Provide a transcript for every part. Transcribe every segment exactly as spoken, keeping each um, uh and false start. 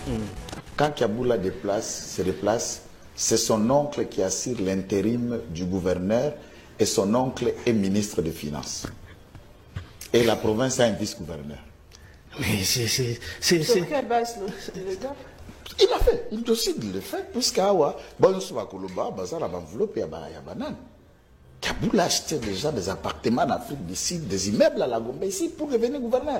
Mm. Quand Kiaboula déplace, se déplace, c'est son oncle qui assure l'intérim du gouverneur et son oncle est ministre des Finances. Et la province a un vice-gouverneur. Mais c'est... c'est, c'est, Sur c'est... quelle base le, le gars? Il a fait, il décide de le faire, puisqu'Awa, bon, sur la Koloba, ça a enveloppé à Banane. Kiaboula a acheté déjà des appartements en Afrique du Sud, des immeubles à la Gombe ici pour devenir gouverneur.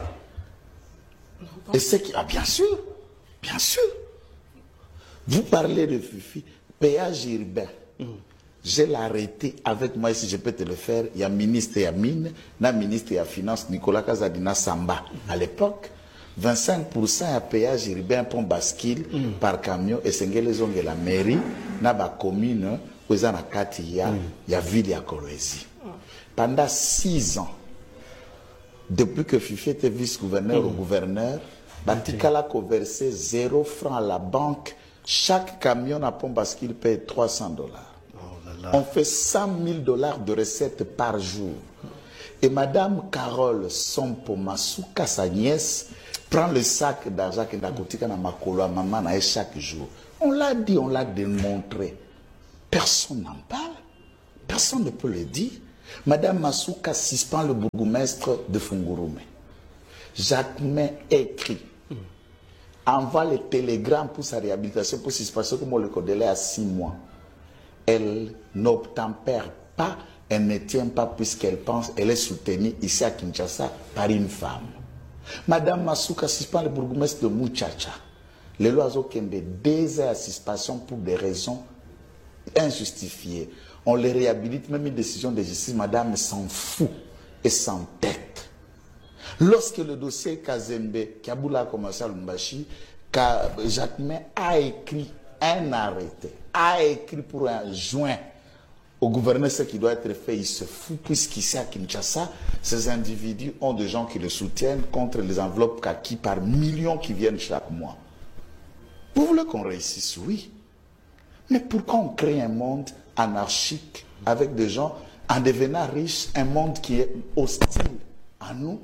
Et c'est qui. Ah, bien sûr, bien sûr. Vous parlez de Fifi, péage urbain. Mm. Je l'ai arrêté avec moi, si je peux te le faire. Il y a ministre et mine, na ministre et finance, Nicolas Kazadina Samba. Mm. À l'époque, vingt-cinq pour cent à péage urbain pour bascule mm. par camion et c'est les ongles la mairie, na ba commune, où il y a il y a ville à Kolwezi. Pendant six ans, depuis que Fifi était vice-gouverneur mm. au gouverneur, Batikala a versé zéro franc à la banque. Chaque camion à pont bascule paye trois cents dollars. On fait cent mille dollars de recettes par jour. Et Madame Carole Sompo Masuka, sa nièce, prend le sac d'argent que Nakotika na makolo à maman chaque jour. On l'a dit, on l'a démontré. Personne n'en parle. Personne ne peut le dire. Madame Masuka suspend le bourgmestre de Fungurume. Jacquemin écrit. Envoie les télégrammes pour sa réhabilitation, pour suspension, comme on le délai à six mois. Elle n'obtempère pas, elle ne tient pas puisqu'elle pense, elle est soutenue ici à Kinshasa par une femme. Madame Masuka suspend le bourgmestre de Mouchacha. Le loiseau Kembe, deux heures à suspension pour des raisons injustifiées. On les réhabilite, même une décision de justice, madame s'en fout et s'entête. Lorsque le dossier Kazembe, Kiaboula a commencé à Lumbashi, Jacquemin a écrit un arrêté, a écrit pour un joint au gouverneur ce qui doit être fait, il se fout, puisqu'ici à Kinshasa, ces individus ont des gens qui le soutiennent contre les enveloppes kaki par millions qui viennent chaque mois. Vous voulez qu'on réussisse? Oui. Mais pourquoi on crée un monde anarchique avec des gens, en devenant riches, un monde qui est hostile à nous?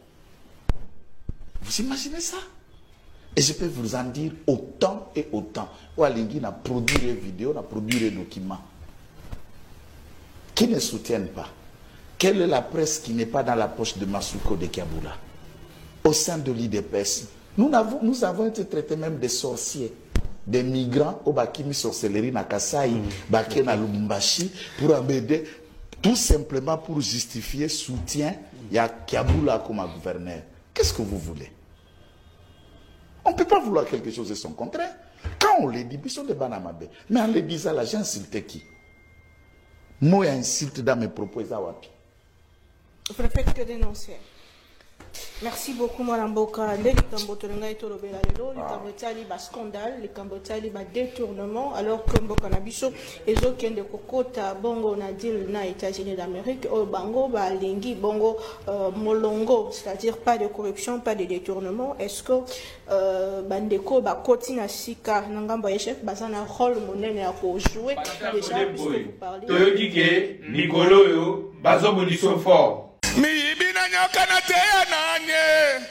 Vous imaginez ça? Et je peux vous en dire autant et autant. Oualingui a produit des vidéos, a produit des documents qui ne soutiennent pas. Quelle est la presse qui n'est pas dans la poche de Masuko de Kiaboula? Au sein de l'I D P S, nous avons, nous avons été traités même des sorciers, des migrants au Bakimi sorcellerie na Kasai, mm. Baké na Lubumbashi, pour embêter, tout simplement pour justifier soutien, il y a Kiaboula comme gouverneur. Qu'est-ce que vous voulez? On ne peut pas vouloir quelque chose et son contraire. Quand on les dit, ils sont des banamabé. Mais en les disant là, j'ai insulté qui? Moi, insulte dans mes propos. Je préfère que dénoncer. Merci beaucoup, Madame Boka. Les Cambotolanga et Torobela, les Cambotali, bas scandale, les Cambotali, bas détournement, alors que Mboka Nabiso, et ceux qui ont des cocottes, Bongo, Nadil, na États-Unis d'Amérique, au Bango, bah, Lingi, Bongo, euh, Molongo, c'est-à-dire pas de corruption, pas de détournement. Est-ce que, euh, Bandeko, bah, Kotina Sika, Nangamba Echef, bah, ça a un rôle monnaie à jouer, déjà, puisque vous parlez. Toyodike, Nicolo, yo, Bazo Boniso fort. Mi ibina nyoka na teya nanye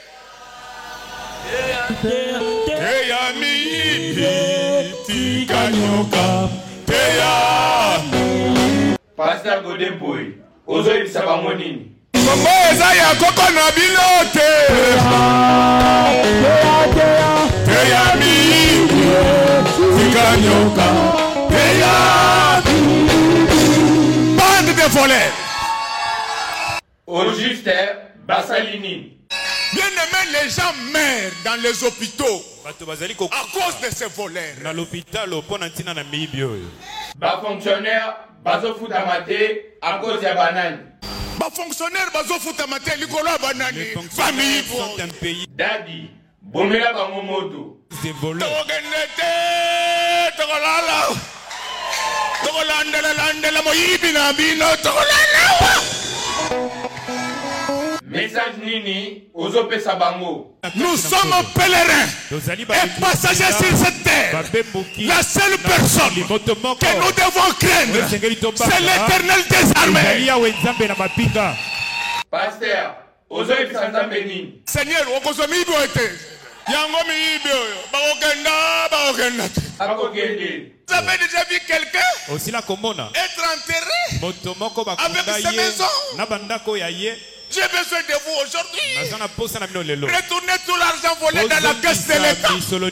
Teya mi ibi tika nyoka Teya Pastor Godemboy, Ozo ibisaba monini Kombo eza ya koko na bilote Teya mi ibi tika nyoka Teya Bande de volets. Au juste, Bassalini. Bien aimé, les gens meurent dans les hôpitaux à cause de ces voleurs. Dans l'hôpital, Bas fonctionnaire, bazo foutamate à cause de banane. Bas fonctionnaire, bazo foutamate, Nicolas banane. Famille sont un pays. Daddy, bomela bangomoto. Ces voleurs. Togenete, togolala. Togolandela, landela, moyibina, bino, togolala. Message Nini, Ozope Sabango. Nous sommes pèlerins et passagers sur cette terre. La seule personne que nous devons craindre, c'est l'Éternel des armées. Pasteur, Ozope Sanzambeni. Seigneur, Ogozomi doit être. Yango miibi oyo. Bakokenda, bakokenda. Bakokende. Vous avez déjà vu quelqu'un Aussi la komona. être enterré Motomoko avec bakunda sa ye. maison? Nabandako ya ye. J'ai besoin de vous aujourd'hui. Nazana posa na bino lelo. Retournez tout l'argent volé dans la caisse de l'État.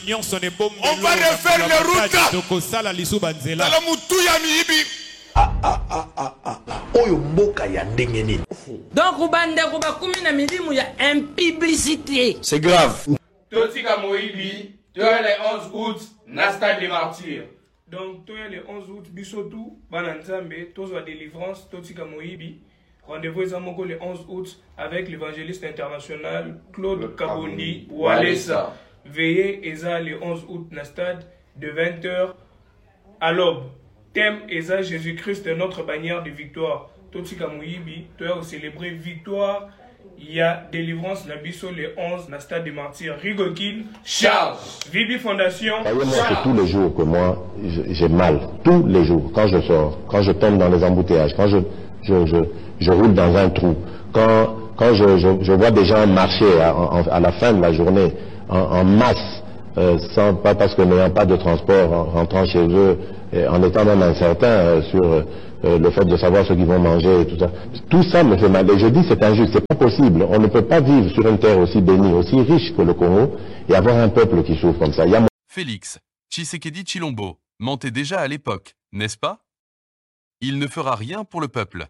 On va refaire les routes. Tokosala lisu banzela. Dans la moutou ya miibi. Ah ah ah ah ah ah. Oyo mboka ya ndenge nini. Donc ubande kuba kumi na milimu ya impiblicité. C'est grave. Totika Moïbi, tu as les onze août, Nasta des martyrs. Donc, tu as le onze août, Bisotou, Bananzambe, Tozo délivrance, Totika Moïbi. Rendez-vous le onze août avec l'évangéliste international Claude Kabondi Walesa. Veillez Eza le onze août na stade de vingt heures à l'aube. Thème Eza Jésus-Christ est notre bannière de victoire. Totika Moïbi, tu as célébré victoire. Il y a délivrance na biso le onze na stade des martyrs. Rigokin, Charles. Vibi Fondation. Voyez-moi, c'est tous les jours que moi j'ai mal. Tous les jours. Quand je sors, quand je tombe dans les embouteillages, quand je, je, je, je roule dans un trou, quand, quand je, je, je vois des gens marcher à, à, à la fin de la journée en, en masse, euh, sans, pas parce que n'ayant pas de transport, en rentrant chez eux, et en étant même incertain euh, sur euh, le fait de savoir ce qu'ils vont manger et tout ça. Tout ça me fait mal. Et je dis c'est injuste, c'est pas possible. On ne peut pas vivre sur une terre aussi bénie, aussi riche que le Congo et avoir un peuple qui souffre comme ça. Il y a... Félix Tshisekedi Tshilombo mentait déjà à l'époque, n'est-ce pas? Il ne fera rien pour le peuple.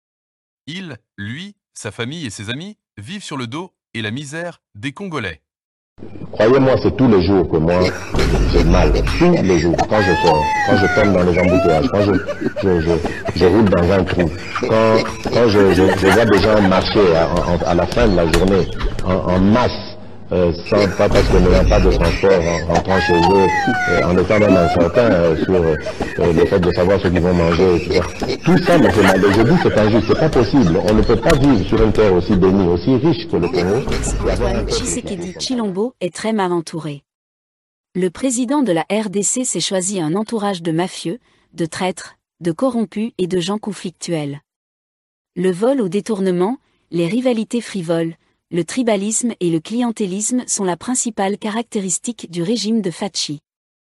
Il, lui, sa famille et ses amis vivent sur le dos et la misère des Congolais. Croyez-moi, c'est tous les jours que moi j'ai mal. Tous les jours, quand je sors, quand je tombe dans les embouteillages, quand je, je, je, je roule dans un trou, quand, quand je, je, je vois des gens marcher à, à, à la fin de la journée en, en masse, euh, sans, pas parce que n'ayant pas de transport, en rentrant chez eux, euh, en étant même incertain euh, sur euh, le fait de savoir ce qu'ils vont manger, et tout ça. Tout ça me fait mal. Et je dis c'est injuste, c'est pas possible. On ne peut pas vivre sur une terre aussi bénie, aussi riche que le Congo. Antoine Tshisekedi Tshilombo est très mal entouré. Le président de la R D C s'est choisi un entourage de mafieux, de traîtres, de corrompus et de gens conflictuels. Le vol au détournement, les rivalités frivoles, le tribalisme et le clientélisme sont la principale caractéristique du régime de Fachi.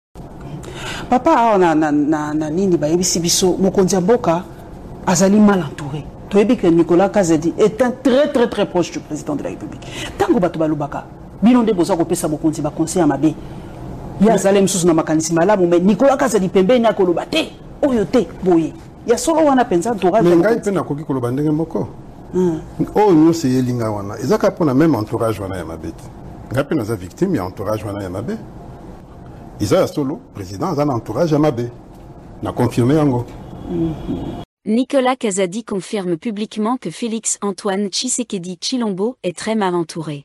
Papa na na na na nini ba yebisi biso mokonzi mboka azali mal entouré. Toyebi que Nicolas Kazadi est un très très très proche du président de la République. Tango bato balubaka bino nde boza ko pesa mokonzi ba conseil mabe. Ya zalem susu na makanisi malamu mais Nicolas Kazadi pembeni akoloba te oyo te boye. Ya solo wana penza entourage. Ngai pe na koki koloba ndenge moko. Oh nous c'est yelinga wana ezaka pona même entourage wana ya mabeti ngapi naza victime ya entourage wana ya mabe isa solo président za entourage ya mabe na confirmer yango. Nicolas Kazadi confirme publiquement que Félix Antoine Tshisekedi Tshilombo est très mal entouré.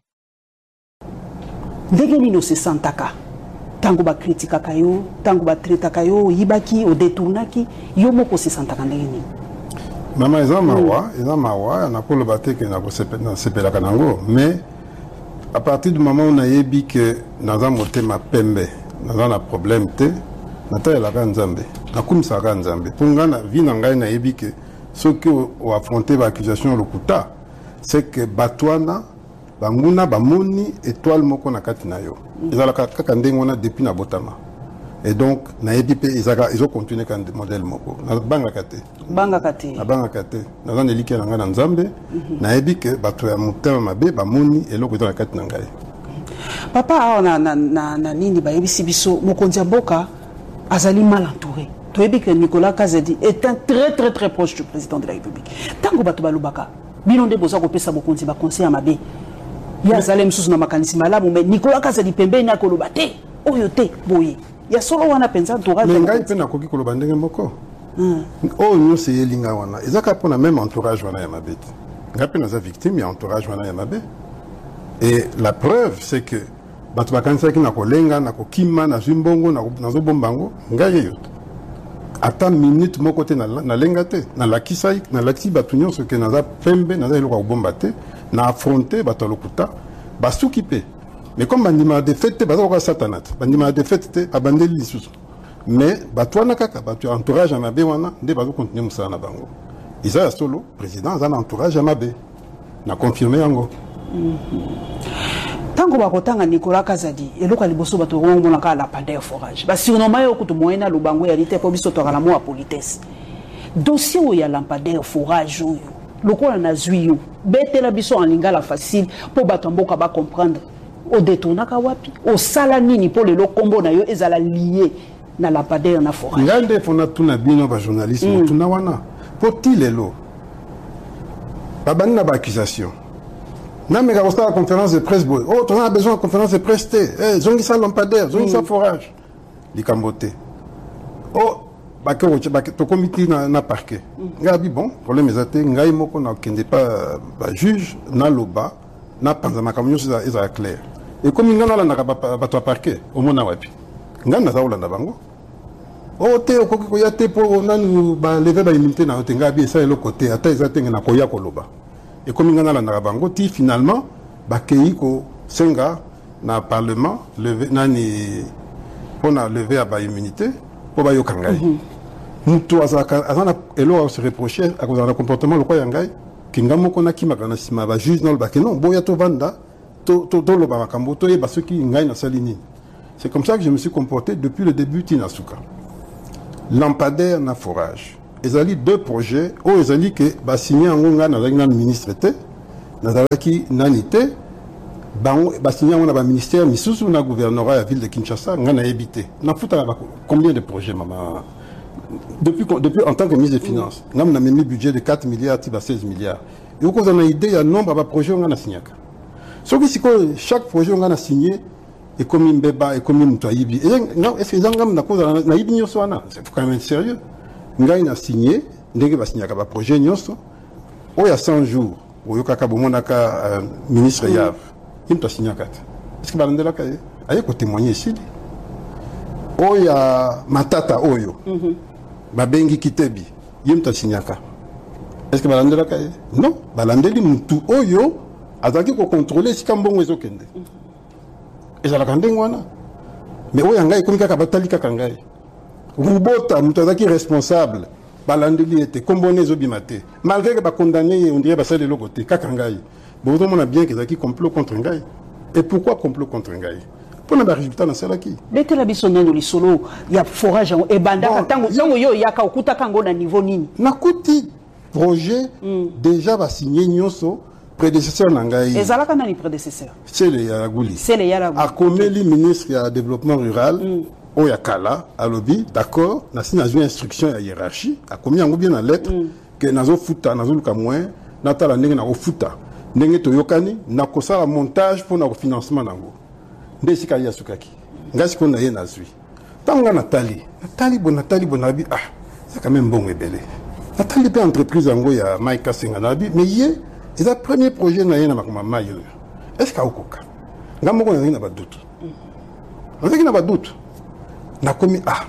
Ndenge nino se santaka tango ba kritika kayo tango ba traita kayo yibaki o détournaki yo moko se santaka ndenge nini. Maman eza mawa, eza mawa, na ko le baté que na ko sepela kanango, mais à partir du moment où on a yebi que dans un motema pembe, dans un problème té, na ta la kanzambe, na kumsa kanzambe. Pour ngana vi na ngai na yebi que ce que o affronter l'accusation lokuta, c'est que batwana banguna bamoni étoile moko na kati na yo. Eza la kaka ndengo na depuis na botama. Et donc, ils ont continué comme modèle moko. Na banga kate. Banga kate. Na banga kate. Na zan eliki na ngana nzambe. Na ebi ke bato ya mutema mabe ba moni eloko to na kate na ngai. Papa na na na na nini ba yebisi biso mokonzi mboka azali mal entouré. Toyebi que Nicolas Kazadi est un très très très proche du président de la République. Tango bato balubaka bino nde boza ko pesa mokonzi ba conseil mabe. Ya zalem susu na makanisi malamu mais Nicolas Kazadi pembeni akoloba te oyo te boye. Ya solo wana penza entourage. Ngai pe na koki koloba ndenge moko. Oh nous c'est yelinga wana ezaka pona même entourage wana ya mabeti. Ngapi naza victime ya entourage wana ya mabe. Et la preuve c'est que bato bakanisa ki na kolenga na kokima na zimbongo na nazo bombango ngai yo. Ata minute moko te na na lenga te na lakisa na lati bato nyonso ke naza pembe naza eloko ko bomba te na affronter bato lokuta basukipe. Mais comme bandima de fête baza ko satanat bandima de fête abandeli lisusu mais batwana kaka batu entourage à mabe wana nde bazo continuer musala na bango isa solo président za entourage à mabe na confirmer yango. Tango bakotanga Nicolas Kazadi eloko liboso bato ngomona ka la pandeur forage ba surnommé yo kutu moyena lubango ya lite po biso to kala mo a politesse dossier où ya lampadaire forage oyo lokola na zwi yo betela biso en lingala facile po bato mboka ba comprendre o détournaka wapi o sala nini po le kombo na yo ezala lié na lampadaire na forage ngande fona tuna bino ba journalisme mm. tuna wana po tilelo babani na ba accusation. Non, mais quand on a la conférence de presse, oh, on a besoin de conférence de presse, eh, zongi sa lampadaire, zongi sa forage. Les cambotés. Oh, bah, que tu comité na parquet. Ngabi, bon, problème est athée, ngaï moko na kende pas, bah, juge, na loba, na panzama camion, c'est clair. Et comme il y a na bato parquet, au moins na wapi. Ngana za olanda bango. Oh, te, okoko ya te, po, nanu, bah, lever ba immunité na ote, ngabi, ça est le côté, ata ezate na koya koloba. Et comme il y a la bango, finalement, bakei ko senga na parlement levé nani pour na lever à ba immunité pour ba yokangai. Mutu azaka azana elo se reprocher à cause du comportement le quoi yangai kingamo kona kimakana sima ba juge non ba que non boya to vanda to to to lo ba makambo to yeba ceux qui ngai na salini. C'est comme ça que je me suis comporté depuis le début Tinasuka. Lampadaire na forage. Ils ont deux projets, où ils ont dit que bah signé en Onga dans le ministre était, dans qui nanité, bah signé en un ministère, mais sous un gouvernorat à la ville de Kinshasa, on a habité. On a combien de projets, maman? Depuis, depuis en tant que ministre des Finances, on a mis un budget de quatre milliards à seize milliards. Et on a une idée, il y a un nombre de projets qu'on a signé. Sauf que chaque projet qu'on a signé, et comme un bébé, et comme un toibi. Est-ce que les gens ont dit que c'est quand même sérieux? Ngai na signé ndenge ba signé ka ba projet nyonso o ya cent jours o yoka ka bomona ka ministre Yav imta signé ka est-ce que ba ndela ka aye ko témoigner ici o ya matata oyo ba bengi kitebi imta signé ka est-ce que ba ndela ka non ba landeli mutu oyo azaki ko contrôler si kambongo ezokende ezala kandengo wana mais o ya ngai komika ka batali ka ngai Rubota, nous sommes responsables. Balandeli était comboné zobimate. Malgré que ba condamné, on dirait basé de l'autre côté. Kakangai. Bon, on a bien qu'ils ont complot contre Ngai. Et pourquoi complot contre Ngai? Pour ne pas résultat dans celle qui. Dès que la bisonne de l'isolo, il y a forage et banda. Tango, tango yo yaka okuta kango na niveau nini. Nakuti projet déjà va signer nyoso prédécesseur Nangai. Et zalaka nani prédécesseur? C'est le Yaragouli. C'est le Yaragouli. A Komeli ministre du développement rural. Oyakala, à lobby, d'accord, n'a signé une instruction à hiérarchie, a commis un bien en lettre, que nazo futa, nazo luka moins, nata la nenge na futa, nenge to yokani, na kosa la montage pour na financement nango. Nde sika ya sukaki. Ngasi ko na ye nazui. Tanga Nathalie, Nathalie bon Nathalie bonabi, ah, c'est quand même bon et belé. Nathalie pe entreprise ango ya Maïka Senganabi, mais yé, c'est le premier projet na ye na makoma mayo. Est-ce qu'a okoka? Ngamo ko na na ba doute. On sait qu'il n'a pas de doute. Na commis ah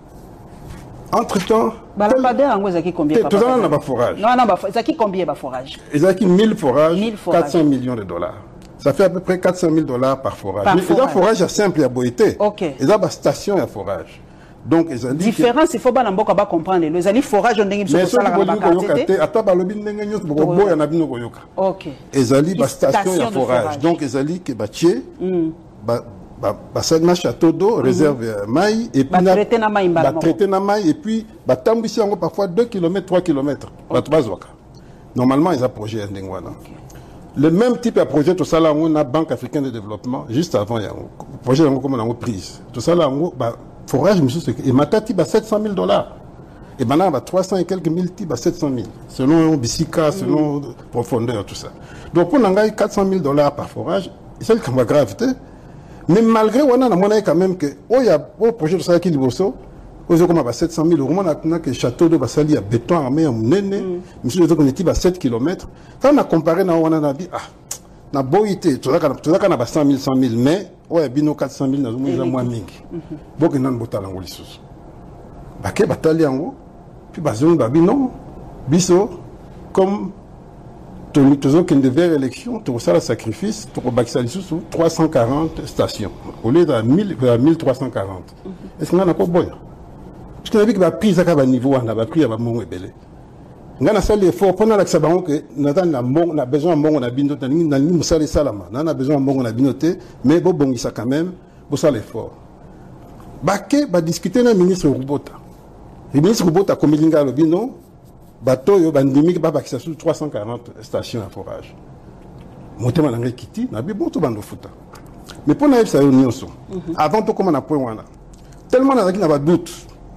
entre-temps balambadaire en zaki combien tout ça n'a pas forage non non zaki combien ba forage zaki mille forages quatre cents millions de dollars ça fait à peu près quatre cent mille dollars par forage par mais forage. Mais forage simple à boité OK et ça station à forage donc ils ont dit différence il faut pas n'importe quoi comprendre les ali forage on ndenge biso sala ka quantité ata balobi ndenge nyos boko boya na bino koyoka OK ils ali ba station à forage donc ils ali que ba tier ba bah ça na château d'eau réserve maï et puis bah traiter na maï bah traiter na maï et puis bah tambisi encore parfois deux kilomètres trois kilomètres bah bazwaka normalement ils a projet ndengwana le même type de projet tout ça là on a Banque africaine de développement juste avant il y a projet on comme on a prise tout ça là on bah forage monsieur et matati bah sept cent mille dollars et maintenant bah trois cents et quelques mille type bah sept cent mille selon Bissika selon mm. profondeur tout ça donc pour n'engager quatre cent mille dollars par forage c'est le cas gravité. Mais malgré on a monnaie quand même que oh y a au projet de ça qui liboso aux comme à sept cent mille euros on a que château de Basali à béton armé en nene monsieur les autres à sept kilomètres quand on a comparé na on a dit ah na boité tout ça tout ça na cent mille cent mille mais ouais bino quatre cent mille na moins moins mingi donc nan botala ngoli sous baké batali yango puis bazon babi non biso comme toujours qu'il devait élection, tout ça le sacrifice, pour Baxali sous trois cent quarante stations, au lieu de mille trois cent quarante. Est-ce qu'on a encore bon? Parce qu'on a vu que la prise à niveau, on a pris à mon belé. nga na sali effort pendant la sabango que nata na mbongo na besoin mbongo na bino tani na ni musali salama na na besoin mbongo na bino te mais bo bongisa quand même bo sala effort baké ba discuter na ministre Rubota le ministre Rubota komilinga lo bino bato yo bandimi ba bakisa sur trois cent quarante stations à forage motema na ngai kiti na bi bon to bando futa mais pour na ça yo nyonso avant to comment na point wana tellement na na ba doute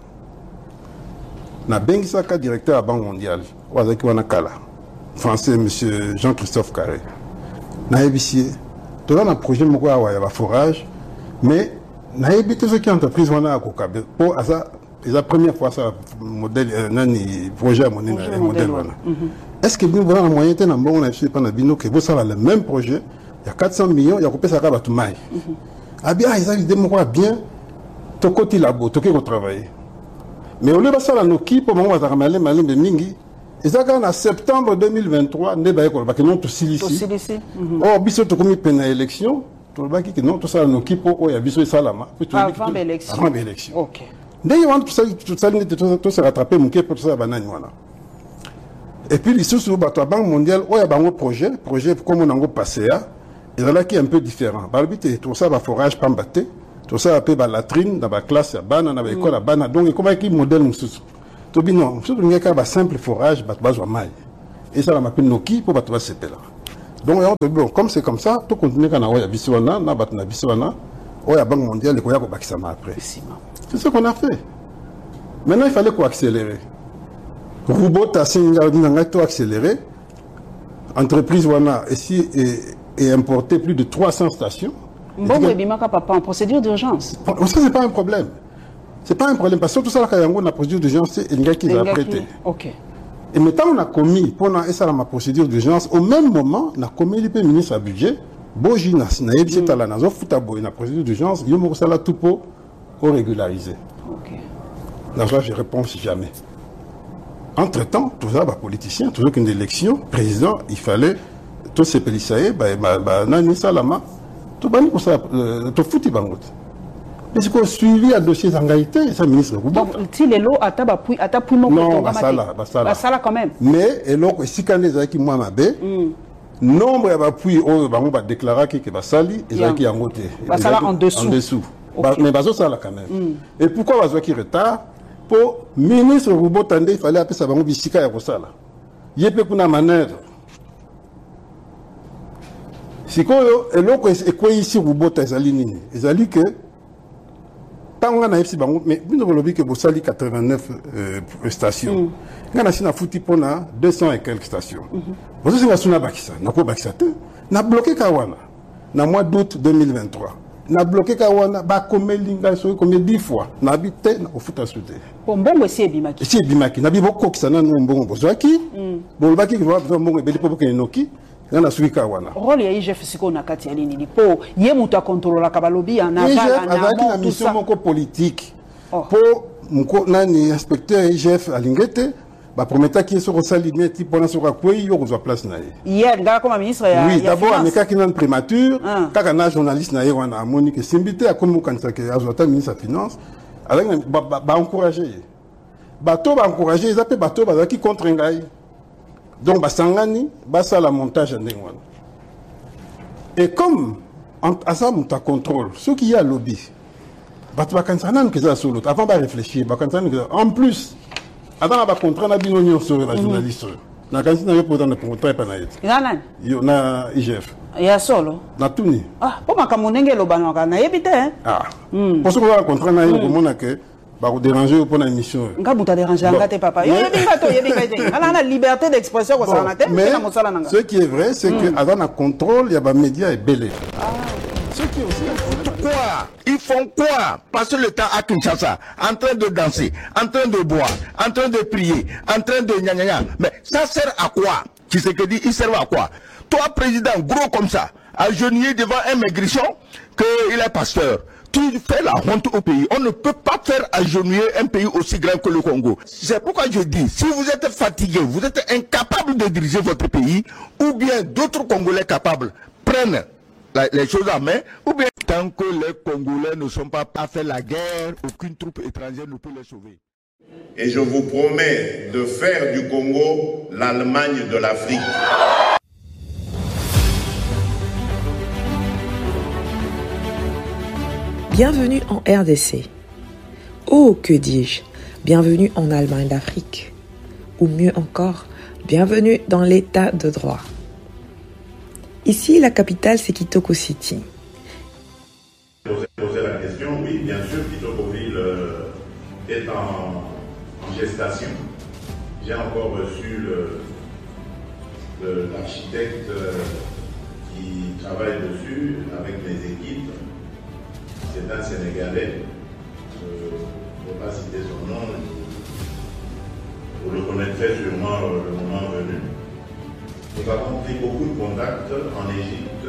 na bengisaka directeur à Banque mondiale wazaki wana kala français monsieur Jean-Christophe Carré na ébicier to na projet moko ya ya forage mais na ébité ce qui entreprise wana akokabe pour asa la première fois ça modèle nani projet mon modèle wana est-ce que nous voilà moyen de na mbongo na biso pas na bino que vous ça le même projet il y a quatre cents millions il y a kopesa ka batu mai abia ils avaient des moko bien to côté labo to ko travailler mais au lieu de ça, nos qui pour moi, on va aller mingi. Et ça, en septembre deux mille vingt-trois, ne va pas que non tout ici. Oh, biso to comme peine élection, tout le baki que non tout ça nos qui pour y a biso salama. Avant l'élection. Avant l'élection. Ok. Dès y a tout ça, tout ça, tout se rattraper mon qui pour ça banane voilà. Et puis les sous bateau la Banque mondiale, oh y a un projet, projet comme on a passé à, et là qui est un peu différent. Balbite tout ça va forage pas batté. Tout ça appelle la latrine dans la classe, la banane, dans l'école, la banane. Donc, comment est-ce qu'il modèle nous sous? Tout bien non, surtout il y a un simple forage, bah tu vas maille. Et ça, on m'appelle Noki pour bah tu vas se là. Donc, bon, comme c'est comme ça, tout continue quand on a bisouana, na bat na bisouana, on a Banque mondiale, les koya ko bakisama après. C'est ce qu'on a fait. Maintenant, il fallait qu'on accélérer. Robot a singa n'a tout accéléré. Entreprise wana ici et importé plus de trois cents stations. Bon, oui, mais papa, en procédure d'urgence. Ça, c'est pas un problème. C'est pas un problème. Parce que tout ça, quand il y a une procédure d'urgence, c'est un gars qui l'a prêté. Ok. Et maintenant, on a commis, pendant ça, ma procédure d'urgence, au même moment, on a commis le ministre à budget, Boji, na ebisi tala na zo futabo, na procédure d'urgence, il y a ça tout pour régulariser. Ok. Là, je réponds si jamais. Entre-temps, tout ça, bah, politicien, toujours qu'une élection, président, il fallait, tous ces pélissaïs, bah, bah, bah, nani salama, tout bani pour ça, tout fouti bangot. Mais c'est qu'on suivi à dossier Zangaïté, ça ministre. Donc, si les lots à tabapoui, à tabapoui, non, basala, basala. Basala quand même. Mais, et là, si quand les qui moi m'abé, nombre de bapoui, on va déclarer que basali, et qui en côté. Basala en dessous. En dessous. Mais baso ça là quand même. Et pourquoi baso qui retard? Pour ministre Roubo Tandé, il fallait appeler ça bango bisika ya kosala. Yépe kuna manœuvre. Si koyo eloko ekwe ici Rubota ezali nini ezali que tanga na epsi bango mais bino bolobi que bosali quatre-vingt-neuf euh, stations ngana sina futi pona deux cents et quelques stations bozo singa suna bakisa nako bakisa te na bloqué kawana na mois d'août deux mille vingt-trois na bloqué kawana ba komelinga so comme dix fois na habité na ofuta souté bon bongo si ebimaki si ebimaki na bibo kokisa na mbongo bozwaki bolobaki que ba mbongo ebeli popo ke noki na suika wana rôle ya I G F siko na kati ya nini po ye muta contrôler ka balobi en aval en amont tout ça moko politique po mko nani inspecteur I G F alingete ba prometa ki so rosali meti pona so kwei yo kozwa place na ye hier nga comme ministre ya oui d'abord ameka ki nan prémature kaka na journaliste na ye wana amoni que simbité a comme kanisa ke azota ministre finance avec ba ba encourager bato ba encourager ils appellent bato ba ki contre ngai. Donc, Basangani, Bassa la montage en Dengwan. Et comme, à ça, on contrôle, ce qui y a lobby, Batbakansanan qui est sur l'autre, avant de réfléchir, en plus, avant de contrat, on a bien union sur la journaliste. On a quand même pas de contrat et pas de Il y a I G F. Il y a solo. Na tuni. Ah, pour ma camonenge lo banaka na yebite. Ah. Pour ce qu'on a contrat na yo comme on a que bah déranger pour la mission. Nga buta déranger ngate papa. Yo yebinga to yebinga te. Ala na liberté d'expression ko sana te. Mais ce qui est vrai c'est que avant un contrôle, il y a des médias et belé. Ah. Ce qui est aussi quoi? Ils font quoi? Passer le temps à Kinshasa, en train de danser, en train de boire, en train de prier, en train de gna gna gna. Mais ça sert à quoi? Tu sais que dit, il sert à quoi? Toi, président, gros comme ça, agenouillé devant un maigrichon, qu'il est pasteur. Tu fais la honte au pays. On ne peut pas faire agenouiller un pays aussi grand que le Congo. C'est pourquoi je dis, si vous êtes fatigué, vous êtes incapable de diriger votre pays, ou bien d'autres Congolais capables prennent la, les choses en main, ou bien tant que les Congolais ne sont pas à faire la guerre, aucune troupe étrangère ne peut les sauver. Et je vous promets de faire du Congo l'Allemagne de l'Afrique. Bienvenue en R D C. Oh, que dis-je, bienvenue en Allemagne d'Afrique. Ou mieux encore, bienvenue dans l'état de droit. Ici, la capitale, c'est Kitoko City. Poser la question, oui, bien sûr, Kitokoville euh, est en, en gestation. J'ai encore reçu l'architecte euh, qui travaille dessus avec mes équipes. C'est un Sénégalais. Euh, je ne vais pas citer son nom. Vous le connaîtrez sûrement euh, le moment venu. Nous avons pris beaucoup de contacts en Égypte,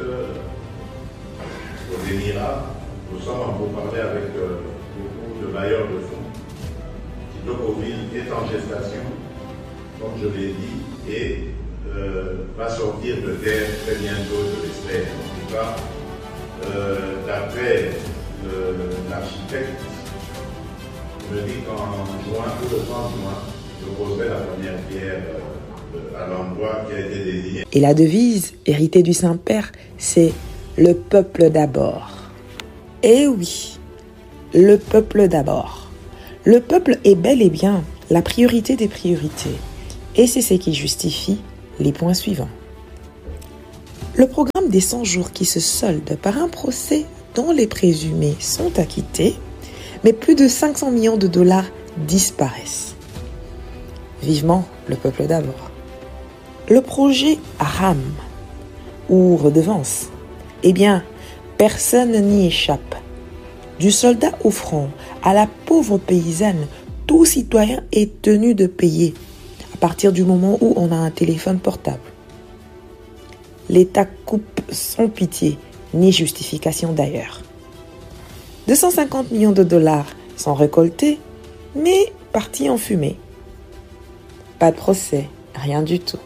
aux Émirats. Nous sommes en pourparlers avec euh, beaucoup de bailleurs de fonds. Kitokoville est en gestation, comme je l'ai dit, et euh, va sortir de terre très bientôt, je l'espère. En tout cas, euh, d'après l'architecte, me dit qu'en juin, tout le trente juin, je poserai la première pierre euh, à l'endroit qui a été désigné. Et la devise, héritée du Saint-Père, c'est « Le peuple d'abord ». Eh oui, le peuple d'abord. Le peuple est bel et bien la priorité des priorités. Et c'est ce qui justifie les points suivants. Le programme des cent jours qui se solde par un procès dont les présumés sont acquittés, mais plus de cinq cents millions de dollars disparaissent. Vivement le peuple d'abord. Le projet RAM, ou redevance, eh bien, personne n'y échappe. Du soldat au front à la pauvre paysanne, tout citoyen est tenu de payer à partir du moment où on a un téléphone portable. L'État coupe sans pitié, ni justification d'ailleurs. deux cent cinquante millions de dollars sont récoltés, mais partis en fumée. Pas de procès, rien du tout.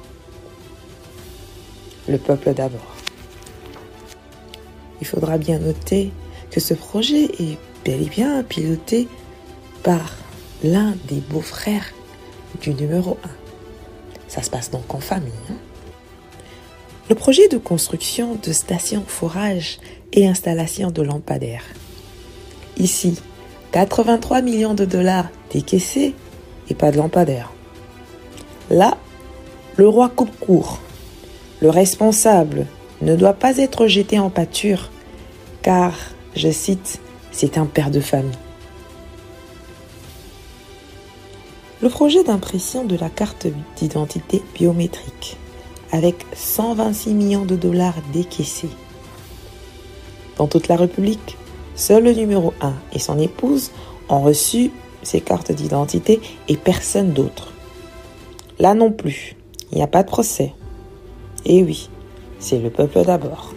Le peuple d'abord. Il faudra bien noter que ce projet est bel et bien piloté par l'un des beaux-frères du numéro un. Ça se passe donc en famille. Hein? Le projet de construction de stations forage et installation de lampadaires. Ici, quatre-vingt-trois millions de dollars décaissés et pas de lampadaires. Là, le roi coupe court. Le responsable ne doit pas être jeté en pâture, car, je cite, c'est un père de famille. Le projet d'impression de la carte d'identité biométrique, avec cent vingt-six millions de dollars décaissés. Dans toute la République, seul le numéro un et son épouse ont reçu ces cartes d'identité et personne d'autre. Là non plus, il n'y a pas de procès. Et oui, c'est le peuple d'abord.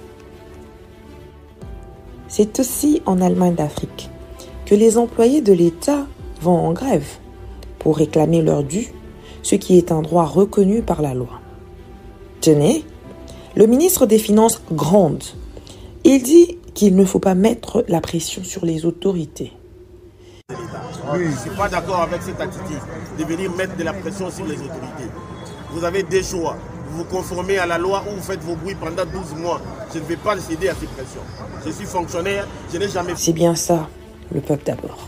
C'est aussi en Allemagne d'Afrique que les employés de l'État vont en grève pour réclamer leur dû, ce qui est un droit reconnu par la loi. Tenez, le ministre des Finances gronde. Il dit qu'il ne faut pas mettre la pression sur les autorités. Oui, je ne suis pas d'accord avec cette attitude de venir mettre de la pression sur les autorités. Vous avez des choix. Vous vous conformez à la loi ou vous faites vos bruits pendant douze mois. Je ne vais pas céder à ces pressions. Je suis fonctionnaire, je n'ai jamais... C'est bien ça, le peuple d'abord.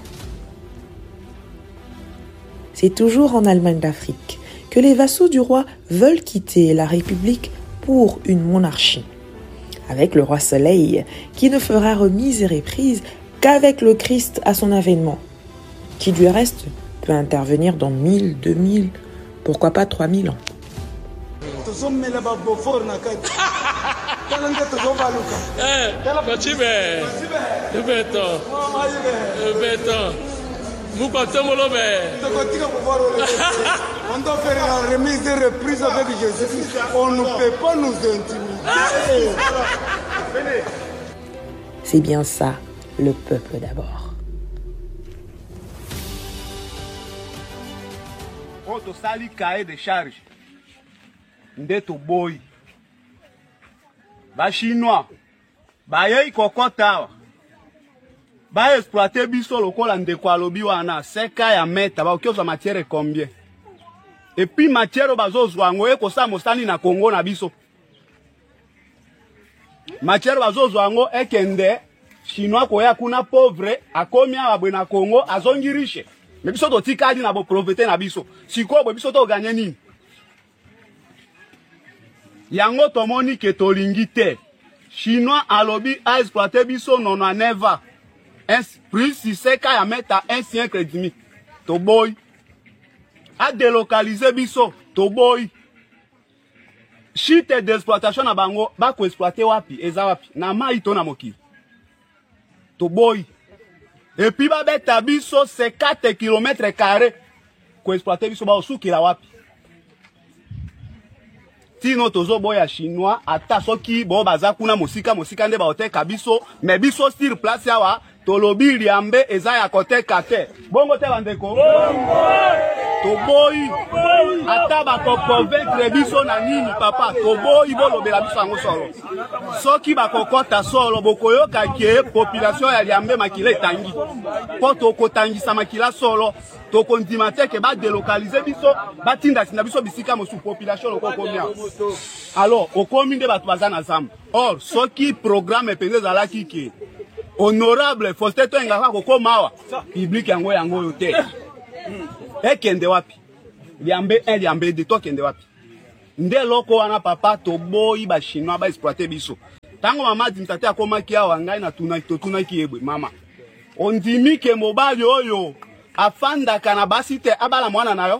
C'est toujours en Allemagne d'Afrique que les vassaux du roi veulent quitter la République pour une monarchie. Avec le roi Soleil, qui ne fera remise et reprise qu'avec le Christ à son avènement, qui du reste peut intervenir dans mille, deux mille, pourquoi pas trois mille ans. On doit faire la remise et reprise avec Jésus. On ne peut pas nous intimider. C'est bien ça, le peuple d'abord. Quand on sali cahier de charge, ndeto boy, ba chinois, ba yei kokota, ba exploiter biso lokola ndeko alobi wana seka ya meta ba okioza matière combien et puis matière bazozwa ngo eko sa mosani na Congo na biso matière bazozwa ngo ekende chinois koya kuna pauvre akomi abwe na Congo azongi riche mais biso to tikadi na bo profiter na biso siko bo biso to gagner nini yango tomoni ke tolingi te chinois alobi a exploiter biso nono neva un plus si seka ya meta un siècle et demi to boy a délocaliser biso to boy chite d'exploitation na bango ba ko exploiter wapi eza wapi na mai to na mokili to boy et puis ba beta biso cinquante kilomètres carrés ko exploiter biso ba osukila wapi tino tozo boya chinois ata soki bo baza kuna mosika mosika nde ba oteka biso mais biso sur place yawa tolobi liambe eza ya koteka te bongo te bandeko toboyi ata ba ko convaincre biso na nini papa toboyi bolobela biso yango solo soki ba kokota solo bokoyoka ke population ya liambe makila etangi po tokotangisa makila solo tokondima te ke ba délocaliser biso batinda sina biso bisika mosu population lokokomia alors okomi nde bato baza na zamba or soki programme penze zalaki ke honorable Faustin Toengaka kokomawa public yango yango yo te ekende wapi liambe un liambe de to kende wapi nde loko wana papa to boyi ba chinois ba exploiter biso tango mama dimtate akomaki awa ngai na tuna to tuna kiebwe mama ondimi ke mobali oyo afanda kana basite abala mwana nayo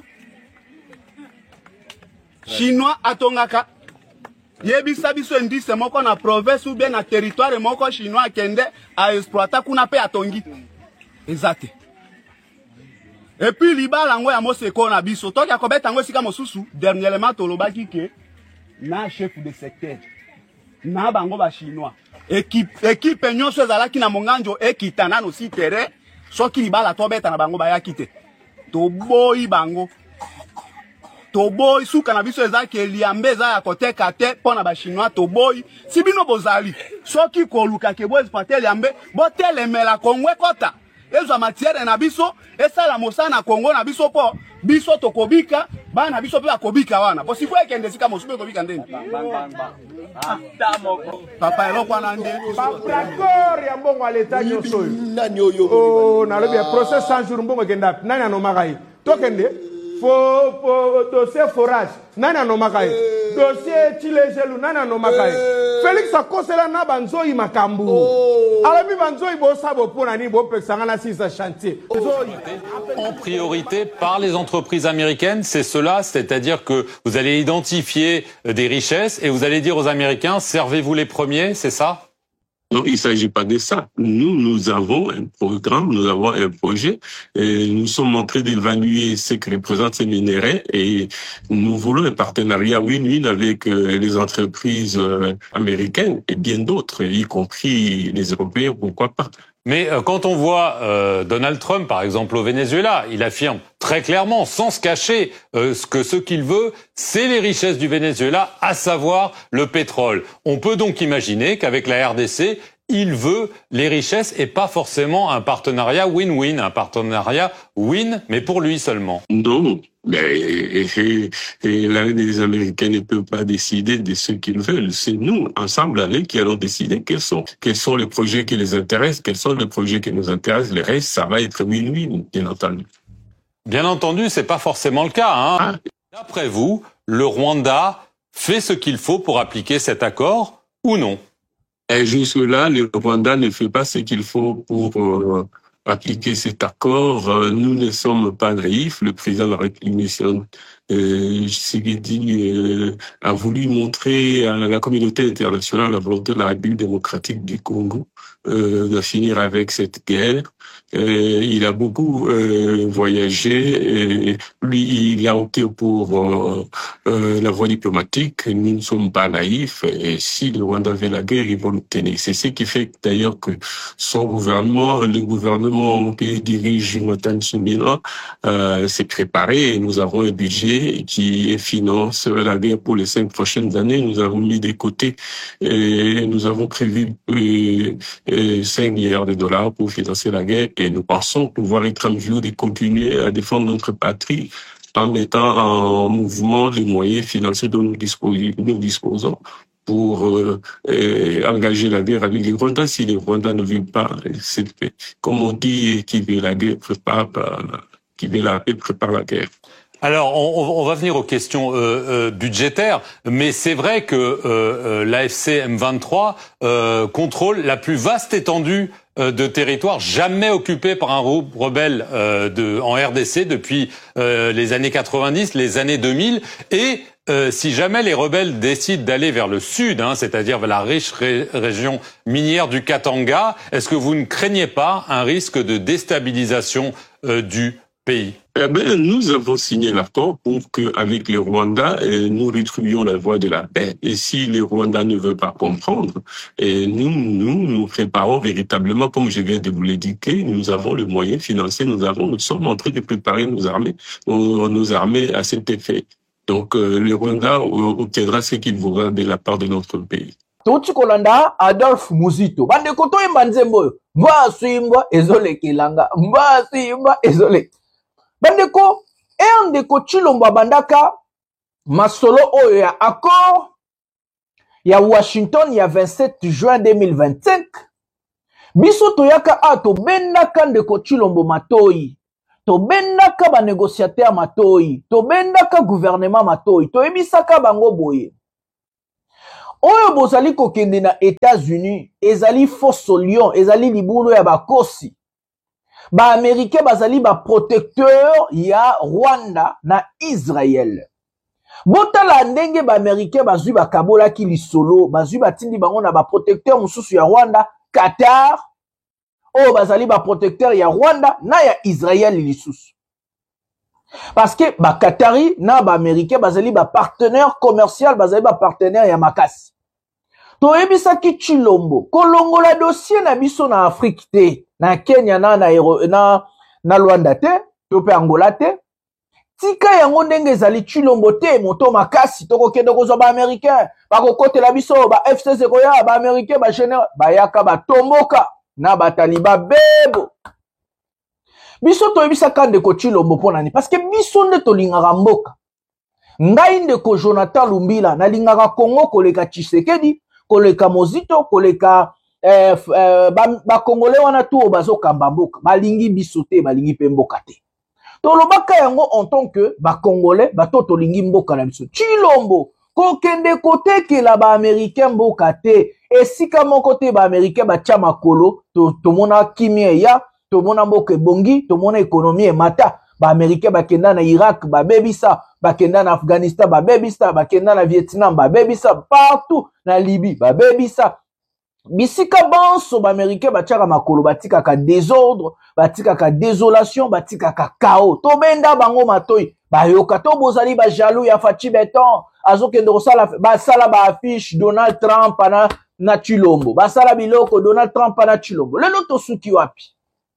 chinois atongaka yebisa biso ndise moko na province ou bien na territoire moko chinois kende a exploiter kuna pe atongi exacte et puis libala ngo ya moseko na biso toki akobeta ngo sika mosusu dernièrement tolobaki ke na chef de secteur na bango ba chinois équipe équipe nyonso ezalaki na monganjo ekitana no si terrain soki libala tobeta na bango bayaki te to boyi bango to boy suka na biso ezaki liambe za ya koteka te pona ba chinois to boy si bino bozali soki koluka ke bo exploiter liambe bo telemela kongwe kota ezo matière na biso esala mosana Congo na biso po biso tokobika bana biso pe akobika wana bo sifo ekende sika mosupe kobika ndeni papa eloko na nde d'accord ya mbongo aleta nyoso nani oyo oh na lobi process cent jours mbongo kenda nani anomakai tokende fo fo dossier forage nani anomakai dossier chilejelu nani anomakai Félix akosela na banzoi makambu alabi banzoi bo sabo pona ni bo pesanga na sisa chantier en priorité par les entreprises américaines, c'est cela, c'est-à-dire que vous allez identifier des richesses et vous allez dire aux Américains servez-vous les premiers, c'est ça? Non, il ne s'agit pas de ça. Nous, nous avons un programme, nous avons un projet. Et nous sommes en train d'évaluer ce que représentent ces minéraux et nous voulons un partenariat win-win avec euh, les entreprises euh, américaines et bien d'autres, y compris les Européens, pourquoi pas. Mais euh, quand on voit euh, Donald Trump, par exemple, au Venezuela, il affirme très clairement, sans se cacher, euh, ce que ce qu'il veut, c'est les richesses du Venezuela, à savoir le pétrole. On peut donc imaginer qu'avec la R D C, il veut les richesses et pas forcément un partenariat win-win, un partenariat win, mais pour lui seulement. Non. Et, et, et là, les Américains ne peuvent pas décider de ce qu'ils veulent. C'est nous, ensemble, avec, qui allons décider quels sont, quels sont les projets qui les intéressent, quels sont les projets qui nous intéressent. Le reste, ça va être win-win, bien entendu. Bien entendu, c'est pas forcément le cas, hein. Ah. D'après vous, le Rwanda fait ce qu'il faut pour appliquer cet accord ou non? Et jusque-là, le Rwanda ne fait pas ce qu'il faut pour euh, appliquer cet accord. Euh, nous ne sommes pas naïfs. Le président de la République, euh, Tshisekedi, euh, a voulu montrer à la communauté internationale la volonté de la République démocratique du Congo euh, de finir avec cette guerre. Euh, il a beaucoup euh, voyagé. Et lui, il a opté pour euh, euh, la voie diplomatique. Nous ne sommes pas naïfs. Et si le Rwanda veut la guerre, ils vont l'obtenir. C'est ce qui fait d'ailleurs que son gouvernement, le gouvernement que dirige Jonathan Tsumila, euh, s'est préparé. Et nous avons un budget budget qui finance la guerre pour les cinq prochaines années. Nous avons mis de côté et nous avons prévu euh, euh, cinq milliards de dollars pour financer la guerre et nous pensons pouvoir être en mesure de continuer à défendre notre patrie en mettant en mouvement les moyens financiers dont nous disposons, nous disposons pour euh, euh, engager la guerre avec les Rwandais. Si les Rwandais ne veulent pas cette paix, comme on dit, qui veut la guerre prépare, qui veut la paix prépare la guerre. Alors, on, on va venir aux questions euh, euh, budgétaires, mais c'est vrai que euh, euh, l'A F C M vingt-trois euh, contrôle la plus vaste étendue euh, de territoire jamais occupée par un rebelle euh, de, en R D C depuis euh, les années quatre-vingt-dix, les années deux mille, et euh, si jamais les rebelles décident d'aller vers le sud, hein, c'est-à-dire vers la riche ré région minière du Katanga, est-ce que vous ne craignez pas un risque de déstabilisation euh, du pays? Eh bien, nous avons signé l'accord pour qu'avec les Rwandais, eh, nous retrouvions la voie de la paix. Et si les Rwandais ne veulent pas comprendre, eh, nous, nous, nous préparons véritablement, comme je viens de vous l'indiquer, nous avons le moyen financier, nous avons, nous sommes en train de préparer nos armées, nos, nos armées à cet effet. Donc, euh, les Rwandais obtiendra ce qu'ils voudront de la part de notre pays. Touti kolanda Adolphe Muzito. Bande koto imba nzembo. Mba suimba ezole kilanga. Mba suimba ezole. Bandeko, e ndeko Chilombo bandaka masolo oyo ya accord ya Washington ya vingt-sept juin deux mille vingt-cinq. Biso toyaka a to bendaka ndeko Chilombo matoi. To bendaka ba négociateur matoi. To bendaka gouvernement matoi. To ebisaka bango boye. Oyo bozali kokende na États-Unis, ezali faux lion, ezali libulu ya bakosi. Ba Américain bazali ba protecteur ya Rwanda na Israël. Botala ndenge ba Américain bazui ba kabola ki lisolo, bazui ba tindi bango na ba protecteur mususu ya Rwanda, Qatar. Oh bazali ba protecteur ya Rwanda na ya Israël lisusu. Parce que ba Qatari na ba Américain bazali ba partenaire commercial, bazali ba partenaire ya makasi. To ebisa ki Chilombo, kolongola dossier na biso na Afrique te. Na Kenya na na na, na Luanda te, to pe Angola te. Tika yango ndenge ezali Chilombo te moto makasi toko kende kozwa ba américain, ba kokotela biso ba F C C koya ba américain ba général ba yaka ba tomboka na ba taliba bebo. Biso to ebisa kande ko Chilombo pona ni parce que biso nde to lingaka mboka. Ngai ndeko Jonathan Lumbila na lingaka Congo koleka Tshisekedi, koleka Mozito, koleka Eh, eh, ba, ba Congolais wana tout bazo kambamboka balingi bisote balingi pe mboka te to lobaka yango en tant que ba Congolais ba to to lingi mboka na biso Chilombo ko kende kote ke la ba américain mboka te esika moko te ba américain ba tia makolo to to mona kimia ya to mona mboka bongi to mona économie mata ba américain ba kenda na Irak ba bebisa ba kenda na Afghanistan ba bebisa ba kenda na Vietnam ba bebisa partout na Libye ba bebisa. Bisika banso ba américain batiaka makolo batika ka désordre, batika ka désolation, batika ka chaos. To benda bango matoi, ba yoka to bozali ba jaloux ya Fachi Beton, azokende kosala ba sala ba affiche Donald Trump na na Chilombo. Ba sala biloko Donald Trump na Chilombo. Lelo to suki wapi?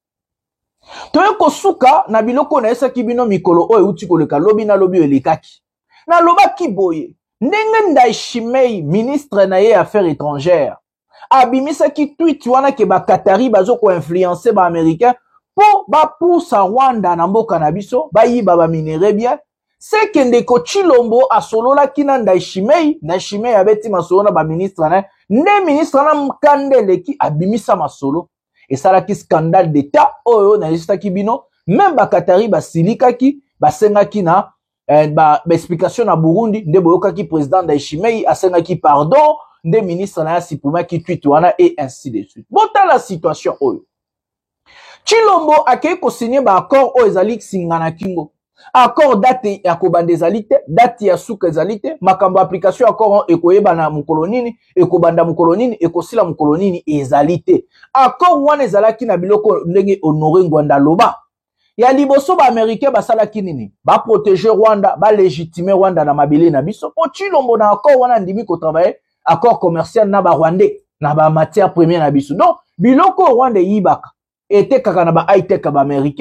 To yoko suka na biloko na esa kibino mikolo oyo uti koleka lobi na lobi elekaki. Na lobaki boye. Ndenge Ndayishimiye ministre na ye affaires étrangères. Abimisa ki tweet wana ke ba Qatari bazo ko influencer ba américain po ba poussa Rwanda na mboka na biso ba yiba ba minere bien c'est que ndeko Chilombo asolola kina Ndayishimiye Ndayishimiye abeti masolo na ba ministre na ne ministre na mkandele ki abimisa masolo et ça la ki scandale d'état oyo na lista ki bino même ba Qatari ba silika ki ba senga ki na eh, ba, ba explication na Burundi nde boyoka ki président Ndayishimiye asenga ki pardon des ministres na sipuma ki tweet wana et ainsi de suite. Bota la situation oyo. Chilombo akei ko signer ba accord o ezali singana kingo. Accord date ya kobanda ezali te, date ya suka ezali te, makambo application accord ekoyeba na mukolonini, ekobanda mukolonini, ekosila mukolonini ezali te. Accord wana ezalaki na biloko ndenge honorer Ngwanda loba. Ya liboso ba américain basala kinini, ba protéger Rwanda, ba légitimer Rwanda na mabele na biso. Po Chilombo na accord wana ndimi ko travailler accord commercial na ba Rwandais na ba matière première na biso. Donc biloko Rwanda yibaka était kaka na ba high tech ba américain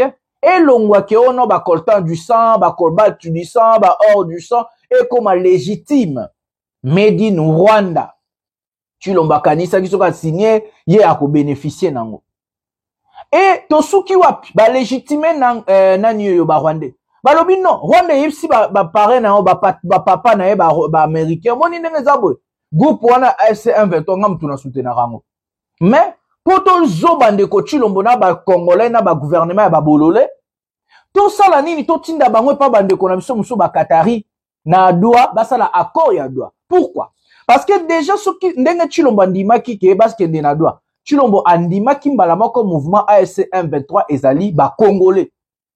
et l'ongwa ke ono ba coltan du sang, ba cobalt du sang, ba or du sang, et comme légitime, made in Rwanda. Chilomba kanisa qui soka signé, ye a ko bénéficier nango. Et tosuki wapi, ba légitimer nan, euh, nan yo ba Rwanda. Ba lobi non, Rwanda yipsi ba, ba pare na ba, ba papa na ye ba, ba américain, moni nenge zabwe. Groupe wana A F C M vingt-trois ngam tuna soutenir rango. Mais, pour ton zobande ko chilombo na ba congolais na ba gouvernement ya ba bolole, tout ça la nini to tinda bango pa bande ko na biso muso ba Qatari na doa ba sala accord ya doa. Pourquoi? Parce que déjà soki ndenge chilombo andimaki ke bas kende na doa. Chilombo andimaki mbala moko mouvement A F C M vingt-trois ezali ba congolais.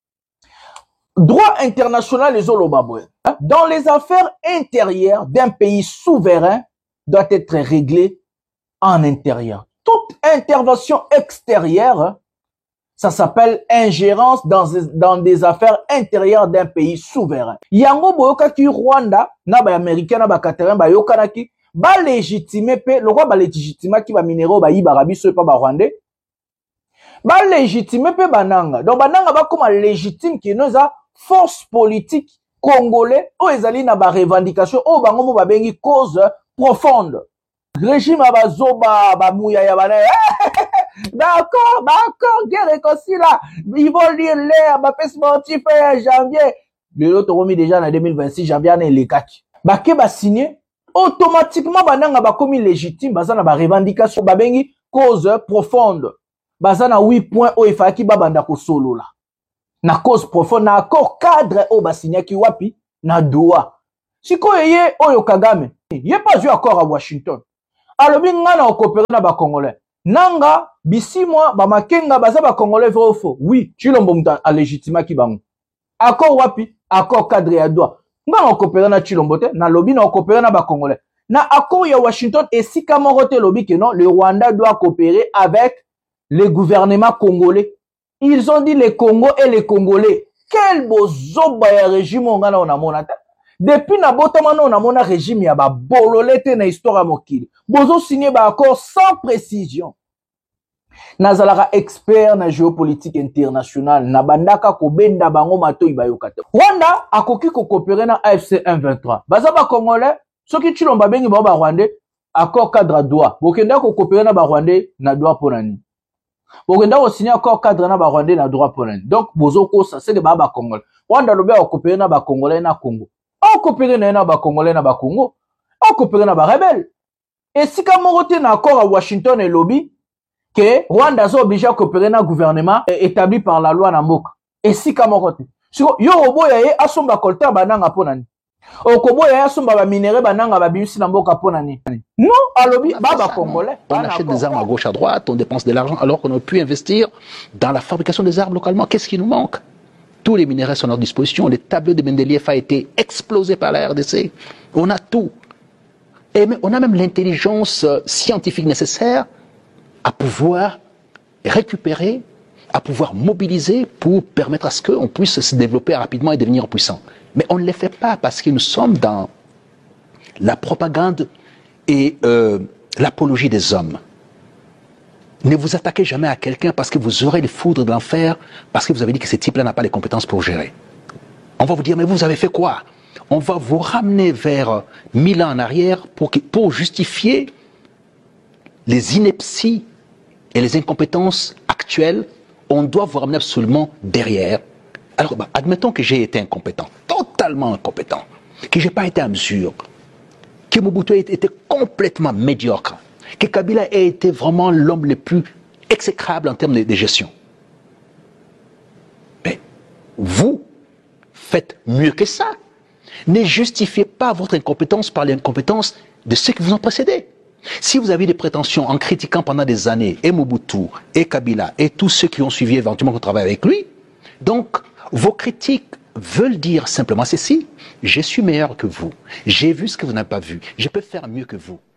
Droit international les olobabwe. Dans les affaires intérieures d'un pays souverain doit être réglé en intérieur. Toute intervention extérieure, ça s'appelle ingérence dans, dans des affaires intérieures d'un pays souverain. Yango boyoka ki Rwanda, na ba américain na ba Qatarin ba yokana ki ba légitimer pe le roi ba légitimer ki ba minéraux ba yibara biso pa ba Rwandais. Ba légitimer pe bananga. Donc bananga ba comme légitime ki noza force politique congolais o ezali na ba revendication o bango mo ba bengi cause profonde. Régime abazoba ba mouya ya bana. D'accord, d'accord, guerre réconcile là. Ils vont lire l'air, ba fait sportif janvier. Le l'autre remis déjà en deux mille vingt-six janvier na les kaki. Ba ke ba signé automatiquement bananga ba commis légitime bazana ba revendication ba bengi cause profonde. Bazana huit points o ifaki ba banda ko solo là. Na cause profonde na accord cadre o ba signé ki wapi na doa. Siko yeye oyo Kagame. Yé pas eu accord à Washington. Alobi ngana okopere na ba congolais. Nanga bisi moi ba makenga baza ba congolais vrai ou faux. Oui, Chilombo muta a légitima ki bango. Accord wapi? Accord cadre ya doa. Ngana okopere na Chilombo te, na lobi na okopere na ba congolais. Na accord ya Washington et si kamorote lobi que non, le Rwanda doit coopérer avec le gouvernement congolais. Ils ont dit les Congo et les Congolais. Quel beau zoba ya régime ngana on a monata. Depuis na botamano on a mon régime ya ba bololete na histoire mokili. Bozo signé ba accord sans précision. Nazalara expert na géopolitique internationale na bandaka ko benda bango mato ibayokate. Rwanda akoki ko coopérer na A F C M vingt-trois. Baza ba congolais, soki Chilomba bengi ba ba Rwandais, accord cadre droit. Bokenda ko coopérer na ba Rwandais na droit ponani. Bokenda ko signer accord cadre na ba Rwandais na droit ponani. Donc bozo ko ça c'est que ba ba congolais. Rwanda lobe ko coopérer na ba congolais na Congo. On coopère na ba Congolais na ba Congo, on coopère na ba rebelle. Et si comme on na accord à Washington et lobby que Rwanda est obligé à coopérer na gouvernement établi par la loi na mboka. Et si comme on so yo obo ya asomba kolta bananga ponani. Okobo ya asomba ba minéraux bananga ba bimisi na mboka ponani. Non, à lobby ba ba Congolais. On achète des armes à gauche à droite, on dépense de l'argent alors qu'on aurait pu investir dans la fabrication des armes localement. Qu'est-ce qui nous manque? Tous les minéraux sont à notre disposition. Le tableau de Mendeleev a été explosé par la R D C. On a tout. Et on a même l'intelligence scientifique nécessaire à pouvoir récupérer, à pouvoir mobiliser pour permettre à ce qu'on puisse se développer rapidement et devenir puissant. Mais on ne le fait pas parce que nous sommes dans la propagande et euh, l'apologie des hommes. Ne vous attaquez jamais à quelqu'un parce que vous aurez les foudres de l'enfer, parce que vous avez dit que ce type-là n'a pas les compétences pour gérer. On va vous dire, mais vous avez fait quoi? On va vous ramener vers mille ans en arrière pour, que, pour justifier les inepties et les incompétences actuelles. On doit vous ramener absolument derrière. Alors, bah, admettons que j'ai été incompétent, totalement incompétent, que je n'ai pas été à mesure, que Mobutu était complètement médiocre, que Kabila ait été vraiment l'homme le plus exécrable en termes de, de gestion. Mais vous faites mieux que ça. Ne justifiez pas votre incompétence par l'incompétence de ceux qui vous ont précédé. Si vous avez des prétentions en critiquant pendant des années et Mobutu, et Kabila, et tous ceux qui ont suivi éventuellement qu'on travaille avec lui, donc vos critiques veulent dire simplement ceci: je suis meilleur que vous, j'ai vu ce que vous n'avez pas vu, je peux faire mieux que vous.